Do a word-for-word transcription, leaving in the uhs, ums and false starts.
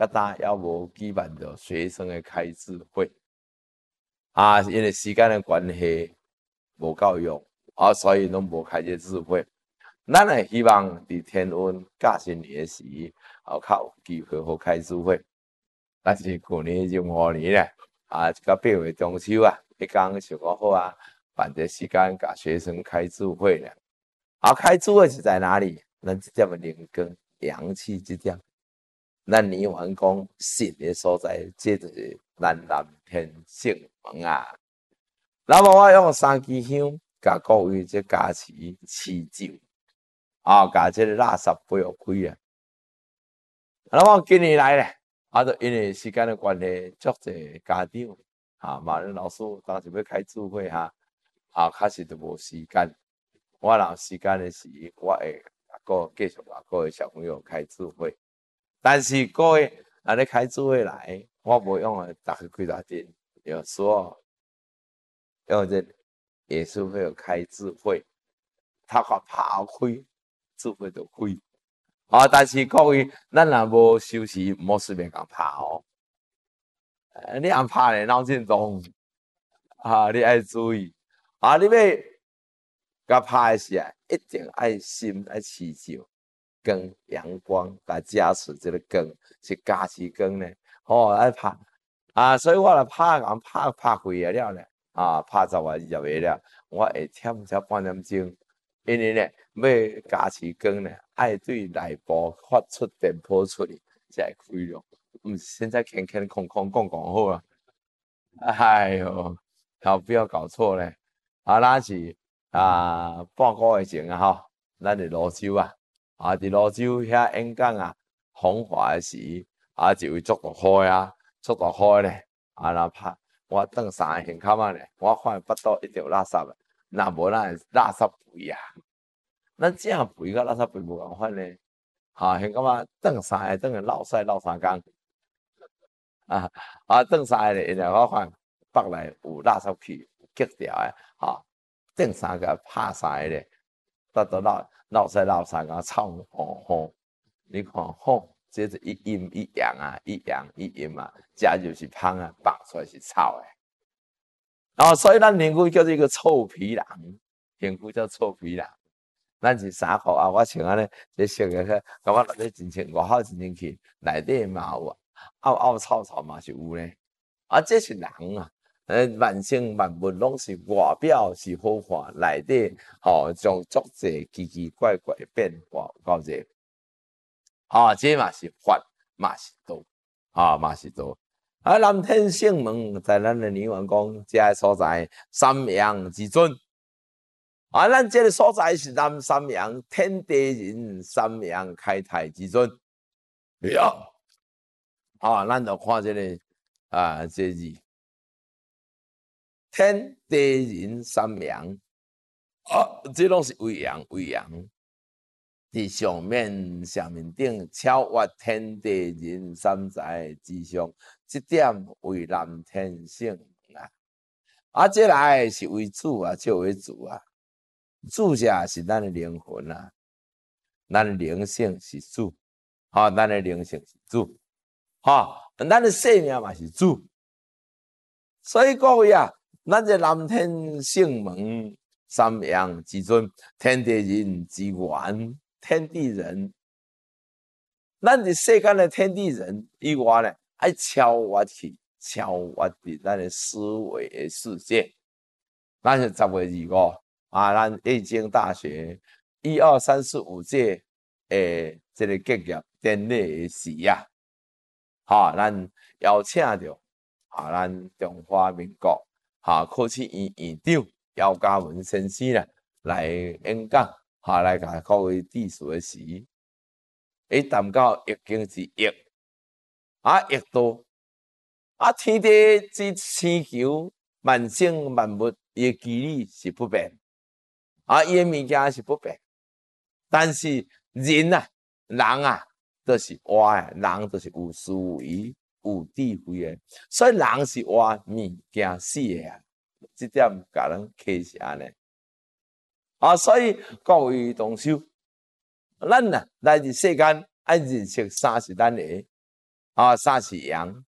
甲呾还无举办着学生的开智会啊，因为时间的关系无够用啊，所以拢无开这智慧。咱也希望伫天恩驾新年时，后较有机会好开智慧。但是去年闰五年咧，啊，到八月中秋啊，迄天想讲好啊，办这时间甲学生开智慧咧。啊，开智慧是在哪里？咱这点的灵根、阳气这点，咱泥丸讲神的所在，这就是咱南天圣门啊。那么我用三支香，甲各位这加持祈咒，啊，甲这个垃圾不要开啊。那么今年来咧，啊，就因为时间的关系，足侪家长啊，马仁老师当时要开智慧哈，啊，确实就无时间。我若有时间的时，我会个继续甲各位小朋友开智慧。但是各位安尼开智慧来，我无用啊，逐个几大点，有说用这也是会有开智慧，他讲拍开，智慧就开。啊！但是各位，咱若无休息，莫随便讲拍哦。呃，你按拍咧，脑震动啊！你爱注意啊！你要甲拍的时啊，一定爱心爱祈求光阳光，甲加持这个光是加持光呢。哦，爱拍啊！所以我来拍，讲拍拍几个了咧啊！拍十外二十个了，我会忝才半点钟。因为咧，要加持光咧，爱对内部发出电波出去，才会开咯。嗯，现在空空空空讲讲好啊。哎呦，好不要搞错咧。啊，咱是啊半个月前啊吼，咱伫泸州啊，啊伫泸州遐演讲啊，风华的时啊，一位足大块啊，足大块咧，啊那拍我转三个现口仔咧，我看巴肚一定有垃圾啊。那无咱垃圾肥啊，咱正肥甲垃圾肥无共款咧，哈，现感觉转三下转个落屎落三工，啊啊转三下咧，因为我看北内有垃圾气结掉诶，哈，转三个拍三下咧，得到落落屎落三工臭吼吼，你看吼，这是一阴一阳啊，一阳一阴啊，这就是芳啊，放出来是臭诶。哦，所以咱邻居叫做一个臭皮囊，邻居叫臭皮囊。咱是衫裤啊，我穿安尼，这色个个，感觉内底真清，外口真清气，内底嘛有凹凹臭臭嘛是有咧。啊，这是人啊，呃，万生万物拢是外表是好看，内底吼将足侪奇奇怪怪的变化到这，啊，这嘛是法，嘛是道，啊，嘛是道。啊，南天圣门在咱的泥丸宫这个所在，三阳之尊。啊，咱这个所在是南三阳天地人三阳开泰之尊。呀，啊，咱就看这个啊，这字天地人三阳，啊，这拢是为阳为阳。伫上面上面顶超越天地人三才之上，这点为南天圣门啊。啊，这来是为主啊，就为主啊。主者是咱的灵魂啊，咱的灵性是主，哈、哦，咱的灵性是主，哈、哦，咱的生命嘛是主。所以各位啊，咱这南天圣门三阳之尊，天地人之源。天地人，咱伫世间的天地人以外呢，爱超越去，超越伫咱的思维的世界。咱是十月二五啊，咱易经大学一二三四五届诶，这个结业典礼的时啊，哈，咱邀请着啊，咱中华民国哈科技院院长姚嘉文先生啦来演讲。下来甲各位致辞的时，伊谈到易经之易，啊易道，啊天地之星球，万生万物伊的机理是不变，啊伊的物件是不变，但是人啊，人啊，都是活的，人都是有思维、有智慧的，所以人是活物件死的啊，这点甲咱启示安尼。啊，所以各位同修，咱啊来自世间爱认识三是咱的， 啊，啥是羊？